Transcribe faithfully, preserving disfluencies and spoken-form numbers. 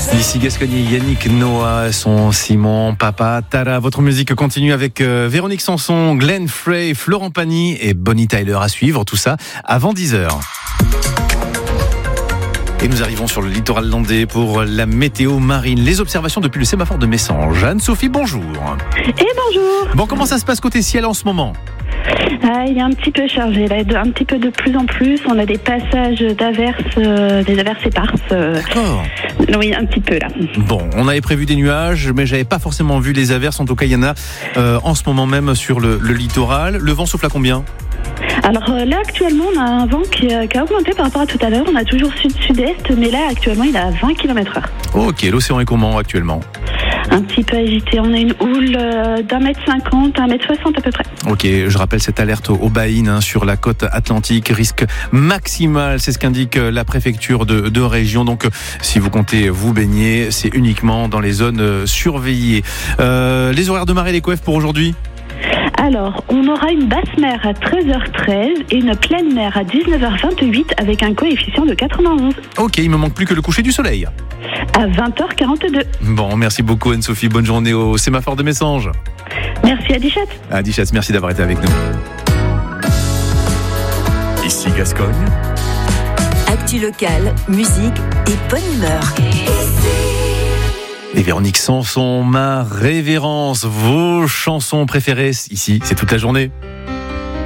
Ici Gascogne, Yannick Noah, son Simon, Papa, Tara. Votre musique continue avec euh, Véronique Sanson, Glenn Frey, Florent Pagny et Bonnie Tyler à suivre. Tout ça avant dix heures. Et nous arrivons sur le littoral landais pour la météo marine. Les observations depuis le sémaphore de Messanges. Anne-Sophie, bonjour. Et bonjour. Bon, comment ça se passe côté ciel en ce moment ? Ah, il est un petit peu chargé, là, un petit peu de plus en plus. On a des passages d'averses, euh, des averses éparses. Euh, D'accord. Oui, un petit peu là. Bon, on avait prévu des nuages, mais j'avais pas forcément vu les averses. En tout cas, il y en a euh, en ce moment même sur le, le littoral. Le vent souffle à combien ? Alors euh, là, actuellement, on a un vent qui, euh, qui a augmenté par rapport à tout à l'heure. On a toujours sud-sud-est, mais là, actuellement, il est à vingt kilomètres heure. Ok, l'océan est comment actuellement ? Un petit peu agité. On a une houle euh, d'un mètre cinquante, un mètre soixante à peu près. Ok, je rappelle cette alerte au Baïne hein, sur la côte atlantique, risque maximal, c'est ce qu'indique la préfecture de, de région. Donc, si vous comptez vous baigner, c'est uniquement dans les zones euh, surveillées. Euh, les horaires de marée, les coefs pour aujourd'hui ? Alors, on aura une basse mer à treize heures treize et une pleine mer à dix-neuf heures vingt-huit avec un coefficient de quatre-vingt-onze. Ok, il me manque plus que le coucher du soleil. À vingt heures quarante-deux. Bon, merci beaucoup Anne-Sophie, bonne journée au sémaphore de Messanges. Merci à Dichat. À Dichat, merci d'avoir été avec nous. Ici Gascogne. Actu locale, musique et bonne humeur. Et Véronique Sanson, ma révérence, vos chansons préférées, ici, c'est toute la journée.